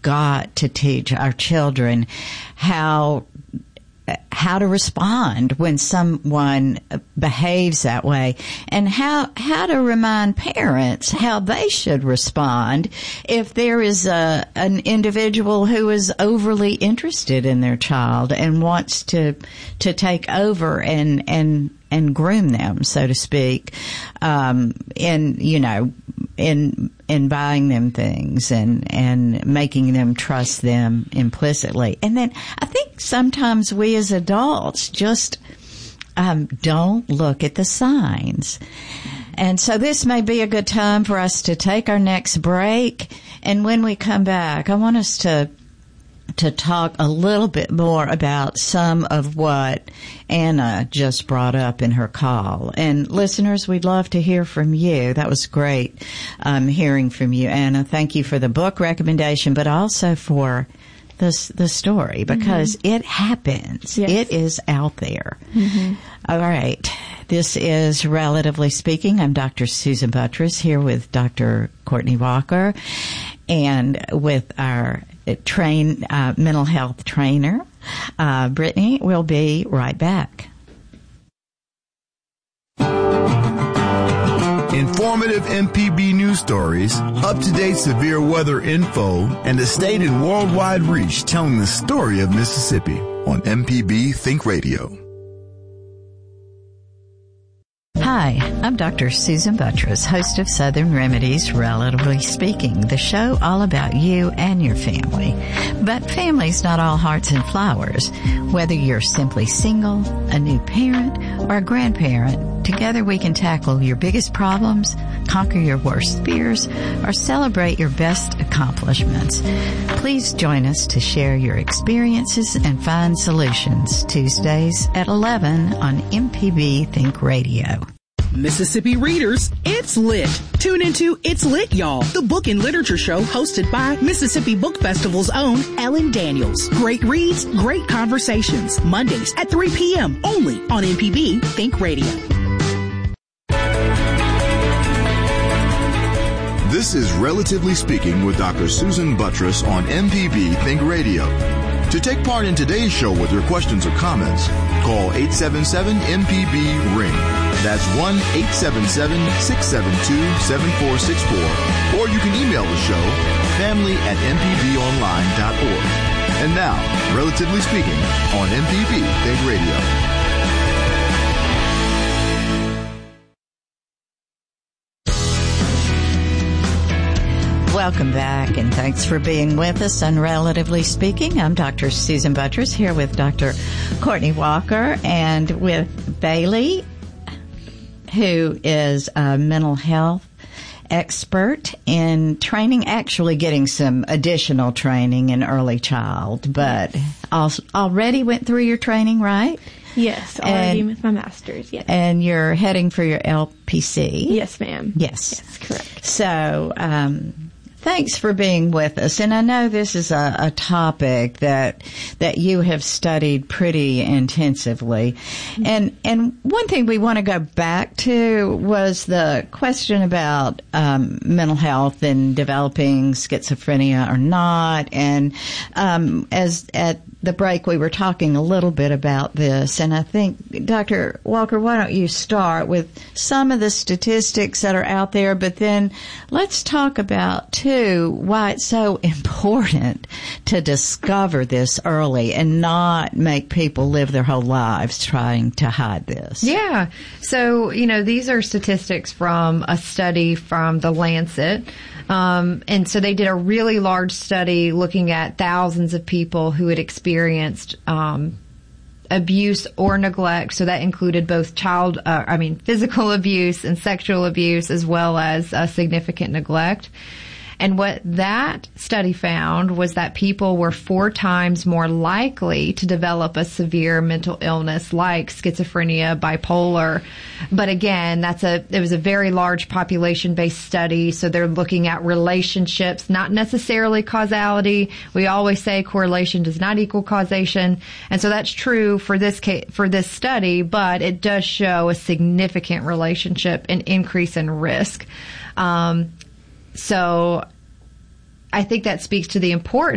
got to teach our children how to respond when someone behaves that way, and how to remind parents how they should respond if there is an individual who is overly interested in their child and wants to take over and groom them, so to speak, in buying them things and making them trust them implicitly. And then I think sometimes we as adults just don't look at the signs. And so this may be a good time for us to take our next break. And when we come back, I want us to talk a little bit more about some of what Anna just brought up in her call. And listeners, we'd love to hear from you. That was great hearing from you, Anna. Thank you for the book recommendation, but also for the story, because it happens. Yes. It is out there. Mm-hmm. All right. This is Relatively Speaking. I'm Dr. Susan Buttross here with Dr. Courtney Walker and with our mental health trainer, Brittany. We'll be right back. Informative MPB news stories, up-to-date severe weather info, and a state and worldwide reach telling the story of Mississippi on MPB Think Radio. Hi, I'm Dr. Susan Buttross, host of Southern Remedies, Relatively Speaking, the show all about you and your family. But family's not all hearts and flowers. Whether you're simply single, a new parent, or a grandparent, together we can tackle your biggest problems, conquer your worst fears, or celebrate your best accomplishments. Please join us to share your experiences and find solutions. Tuesdays at 11 on MPB Think Radio. Mississippi readers, it's lit. Tune into It's Lit, Y'all, the book and literature show hosted by Mississippi Book Festival's own Ellen Daniels. Great reads, great conversations. Mondays at 3 p.m. only on MPB Think Radio. This is Relatively Speaking with Dr. Susan Buttross on MPB Think Radio. To take part in today's show with your questions or comments, call 877-MPB-RING. That's 1-877-672-7464. Or you can email the show, family@mpbonline.org. And now, Relatively Speaking on MPB Think Radio. Welcome back, and thanks for being with us on Relatively Speaking. I'm Dr. Susan Buttross here with Dr. Courtney Walker and with Bailey, who is a mental health expert in training, actually getting some additional training in early child, but already went through your training, right? Yes, already with my master's, yes. And you're heading for your LPC? Yes, ma'am. Yes. Yes, correct. So, thanks for being with us. And I know this is a topic that you have studied pretty intensively. And one thing we want to go back to was the question about mental health and developing schizophrenia or not. And as at the break, we were talking a little bit about this. And I think, Dr. Walker, why don't you start with some of the statistics that are out there, but then let's talk about, too, why it's so important to discover this early and not make people live their whole lives trying to hide this. Yeah. So, these are statistics from a study from The Lancet. And so they did a really large study looking at thousands of people who had experienced abuse or neglect. So that included both physical abuse and sexual abuse, as well as significant neglect. And what that study found was that people were 4 times more likely to develop a severe mental illness like schizophrenia, bipolar. But again, it was a very large population-based study, so they're looking at relationships, not necessarily causality. We always say correlation does not equal causation, and so that's true for this study, but it does show a significant relationship and increase in risk. So I think that speaks to the importance